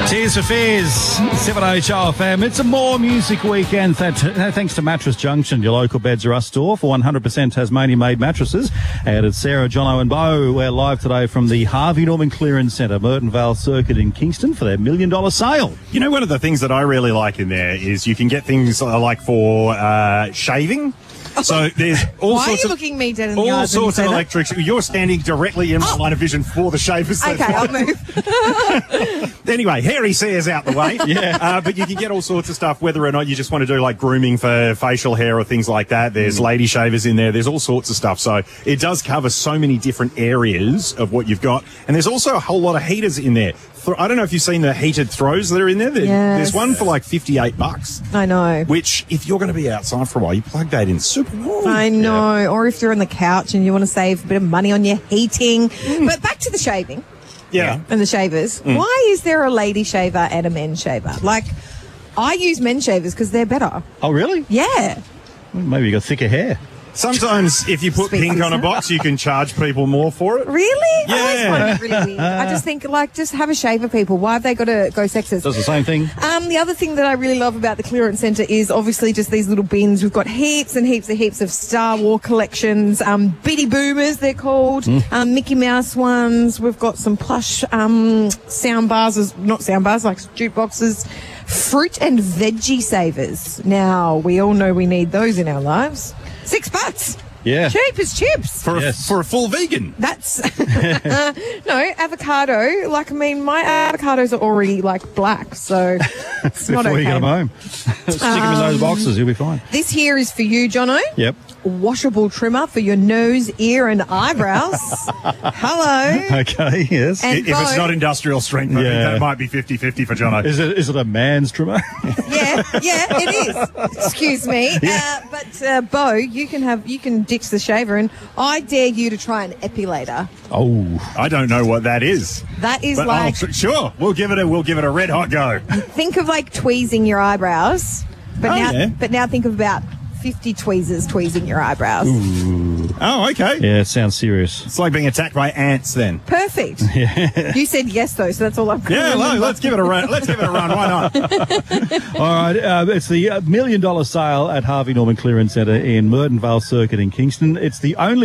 Tears for Fears, 7HO FM. It's a more music weekend thanks to Mattress Junction, your local Beds R Us store for 100% Tasmanian-made mattresses. And it's Sarah, Jono and Bo. We're live today from the Harvey Norman Clearance Centre, Merton Vale Circuit in Kingston for their $1 million sale. You know, one of the things that I really like in there is you can get things like for shaving. So there's all Why sorts are you of looking me dead in the eyes? all sorts of that? electrics. You're standing directly in my line of vision for the shavers. Okay, I'll move. Anyway, hairy Sears out the way. Yeah. But you can get all sorts of stuff, whether or not you just want to do like grooming for facial hair or things like that. There's lady shavers in there. There's all sorts of stuff. So it does cover so many different areas of what you've got. And there's also a whole lot of heaters in there. I don't know if you've seen the heated throws that are in there. There's one for like $58. I know. Which, if you're going to be outside for a while, you plug that in super warm. I know. Yeah. Or if you're on the couch and you want to save a bit of money on your heating. But back to the shaving. Yeah. And the shavers. Why is there a lady shaver and a men's shaver? Like, I use men's shavers because they're better. Oh, really? Yeah. Maybe you got thicker hair. Sometimes if you put pink on a box, you can charge people more for it. Really? Yeah. I always find it really weird. I just think, like, just have a shaver, people. Why have they got to go sexist? Does the same thing. The other thing that I really love about the clearance centre is obviously just these little bins. We've got heaps and heaps of Star Wars collections, Bitty Boomers they're called, Mickey Mouse ones. We've got some plush sound bars, not sound bars, like jukeboxes, fruit and veggie savers. Now, we all know we need those in our lives. $6. Yeah. Cheap as chips. For a full vegan. That's no avocado. Like, I mean, my avocados are already like black, so it's not Before okay. you get them home. Stick them in those boxes, you'll be fine. This here is for you, Jono. Yep. Washable trimmer for your nose, ear, and eyebrows. Hello. Okay, yes. And If it's not industrial strength, I think Yeah. that might be 50-50 for Jono. Is it a man's trimmer? Yeah, it is. Excuse me. But Bo, you can ditch the shaver, and I dare you to try an epilator. Oh. I don't know what that is. That is But like, sure, we'll give it a red hot go. think of like tweezing your eyebrows, but Oh, now think of about 50 tweezers tweezing your eyebrows. Oh, okay. Yeah, it sounds serious. It's like being attacked by ants then. Perfect. You said yes though, so that's all I'm. Yeah, let's give it a run. Let's give it a run. Why not? All right, it's the $1 million sale at Harvey Norman Clearance Centre in Merton Vale Circuit in Kingston. It's the only